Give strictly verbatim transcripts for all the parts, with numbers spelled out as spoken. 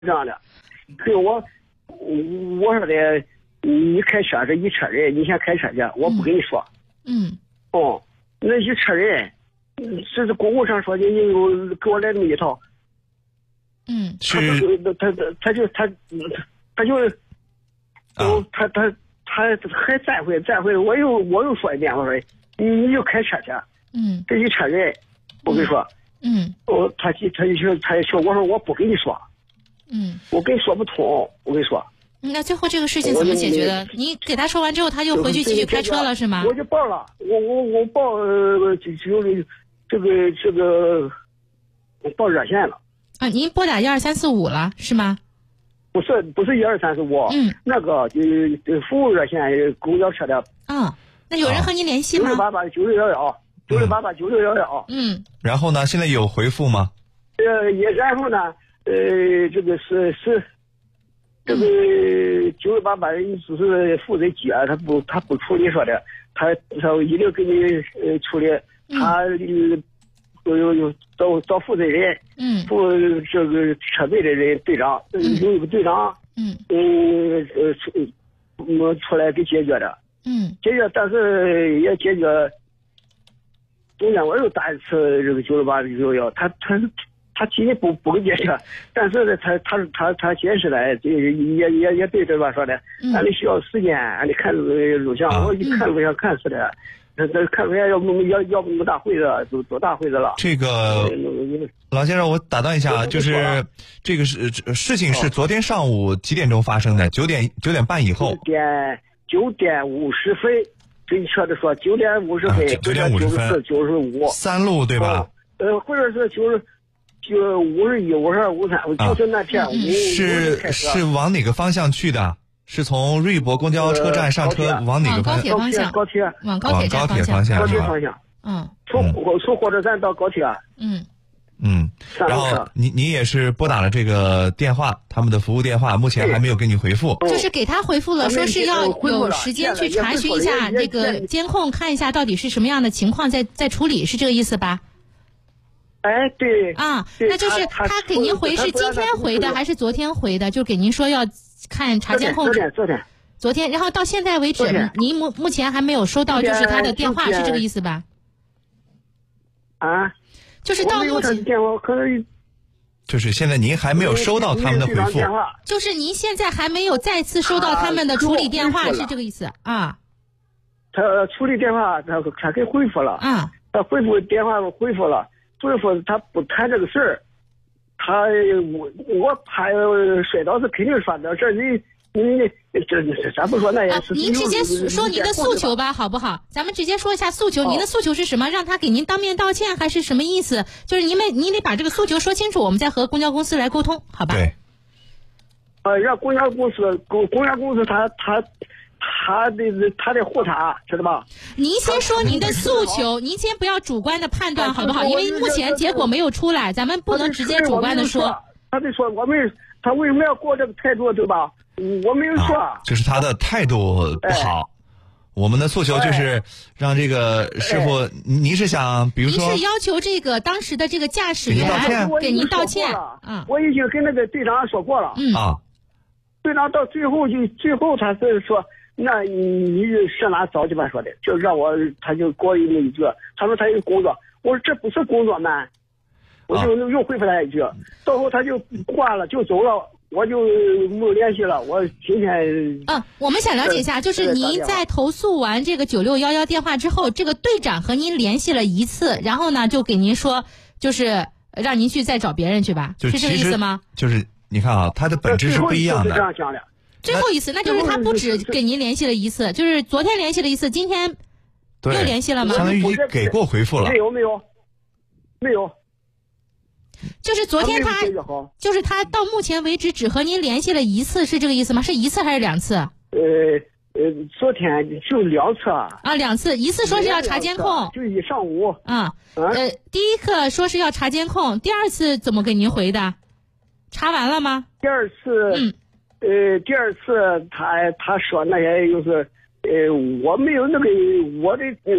这样的。可是我我说的，你开车是一车人，你先开车去，我不跟你说。 嗯。 哦，那一车人，这是公共上说的，你有给我来那么一套。 嗯， 是他他他就他他就，哦，他他他还再回再回，我又我又说一遍，我说你你就开车去。 嗯， 这一车人，我跟你说。 嗯。 哦，他就他就说他就说，我说我不跟你说。 嗯。 我跟你说不通，我跟你说。 那最后这个事情怎么解决的？你给他说完之后，他就回去继续开车了，是吗？ 我就报了，我我我报呃就就这个这个我报热线了。 啊，您拨打一二三四五了是吗？ 不是不是一二三四五， 嗯， 那个就服务热线公交车的。 啊，那有人和您联系吗？ 九六八八九六幺幺，九六八八九六幺幺。 嗯。 然后呢？现在有回复吗？ 呃，也然后呢，呃，这个是是。这个九六八八人只是负责接，他不他不处理说的，他他一定给你呃处理，他有有有找找负责人， 嗯， 负这个车队的人队长，有一个队长， 嗯嗯呃出我出来给解决的， 嗯， 解决，但是也解决，中间我又打一次这个九六八九六幺，他他。他今天不不给解决，但是呢，他他他他解释了，这也也也对这吧说的，俺得需要时间，俺得看录像，我一看录像看死的，这这看录像要不要要不那么大会子，多多大会子了。 这个老先生，我打断一下，就是这个是事情是昨天上午几点钟发生的？九点九点半以后。 九点九点五十分，准确的说九点五十分， 九点五十分， 九十五。 三路对吧？ 呃，或者是九十。就五十一、五十二、五十三，就是那天五是是往哪个方向去的？是从瑞博公交车站上车往哪个方向？ 高铁方向， 高铁往高铁高铁方向， 高铁方向。 嗯， 从从火车站到高铁。 嗯嗯，然后你你也是拨打了这个电话，他们的服务电话，目前还没有给你回复。 就是给他回复了，说是要有时间去查询一下这个监控，看一下到底是什么样的情况，再再处理，是这个意思吧？ 哎，对啊，那就是他给您回是今天回的还是昨天回的？就给您说要看查监控。 昨天，昨天， 昨天，然后到现在为止，您目目前还没有收到，就是他的电话，是这个意思吧？ 啊， 就是到目前， 电话可能就是现在您还没有收到他们的回复， 就是您现在还没有再次收到他们的处理电话，是这个意思啊？ 他处理电话，他他给回复了啊， 他回复电话回复了。所以说他不谈这个事儿，他我我怕摔倒是肯定说的事儿，你你这这咱不说那也是。 啊、您直接说您的诉求吧，好不好？咱们直接说一下诉求，您的诉求是什么？让他给您当面道歉，还是什么意思？就是您们你得把这个诉求说清楚，我们再和公交公司来沟通，好吧？ 对。 呃，让公交公司公公交公司他他。他的他得护他，知道吧？ 您先说您的诉求，您先不要主观的判断，好不好？因为目前结果没有出来，咱们不能直接主观的说。 他得说我们他为什么要过这个态度，对吧？我没有说， 啊、就是他的态度不好。哎、我们的诉求就是让这个师傅，哎、您是想，比如说， 您是要求这个当时的这个驾驶员给您道歉啊？我已经跟那个队长说过了， 嗯啊， 队长到最后就最后他是说。那你上哪找去吧？说的就让我，他就给我那一句，他说他有工作，我说这不是工作吗？我就又回复他一句，到后他就挂了，就走了，我就没有联系了。我今天嗯，我们想了解一下，就是您在投诉完这个九六幺幺电话之后，这个队长和您联系了一次，然后呢就给您说，就是让您去再找别人去吧， 是这个意思吗？ 就是你看啊，它的本质是不一样的。 这样讲的。 最后一次，那就是他不止给您联系了一次，就是昨天联系了一次，今天又联系了吗？ 相当于给过回复了。 没有没有，没有。 就是昨天他，就是他到目前为止只和您联系了一次，是这个意思吗？是一次还是两次？ 呃呃，昨天就两次啊。 啊，两次，一次说是要查监控， 就一上午。 啊，呃，第一个说是要查监控，第二次怎么给您回的？查完了吗？ 第二次， 嗯。 呃，第二次他他说那些就是，呃，我没有那个我的，呃，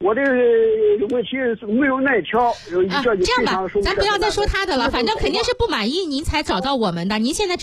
我这个问题是没有那条， 啊，这样吧，咱不要再说他的了，反正肯定是不满意您才找到我们的。您现在。